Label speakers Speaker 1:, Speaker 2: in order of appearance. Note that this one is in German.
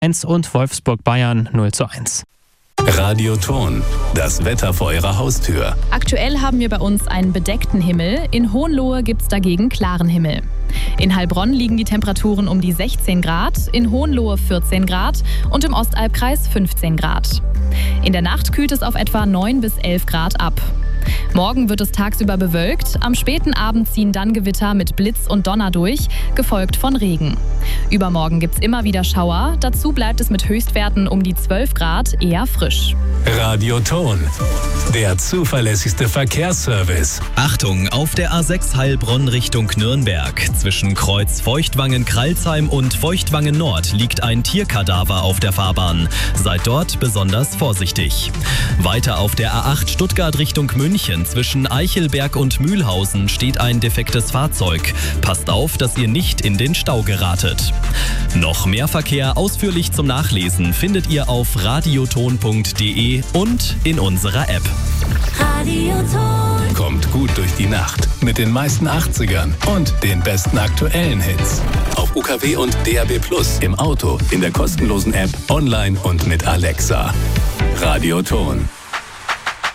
Speaker 1: 1 und Wolfsburg-Bayern 0:1.
Speaker 2: Radioton, das Wetter vor Ihrer Haustür.
Speaker 3: Aktuell haben wir bei uns einen bedeckten Himmel. In Hohenlohe gibt es dagegen klaren Himmel. In Heilbronn liegen die Temperaturen um die 16 Grad, in Hohenlohe 14 Grad und im Ostalbkreis 15 Grad. In der Nacht kühlt es auf etwa 9 bis 11 Grad ab. Morgen wird es tagsüber bewölkt, am späten Abend ziehen dann Gewitter mit Blitz und Donner durch, gefolgt von Regen. Übermorgen gibt es immer wieder Schauer, dazu bleibt es mit Höchstwerten um die 12 Grad eher frisch.
Speaker 2: Radioton, der zuverlässigste Verkehrsservice.
Speaker 4: Achtung, auf der A6 Heilbronn Richtung Nürnberg. Zwischen Kreuz Feuchtwangen-Kralsheim und Feuchtwangen-Nord liegt ein Tierkadaver auf der Fahrbahn. Seid dort besonders vorsichtig. Weiter auf der A8 Stuttgart Richtung München. Zwischen Eichelberg und Mühlhausen steht ein defektes Fahrzeug. Passt auf, dass ihr nicht in den Stau geratet. Noch mehr Verkehr ausführlich zum Nachlesen findet ihr auf radioton.de und in unserer App.
Speaker 5: Radioton.
Speaker 2: Kommt gut durch die Nacht mit den meisten 80ern und den besten aktuellen Hits. Auf UKW und DAB+, im Auto, in der kostenlosen App, online und mit Alexa. Radioton.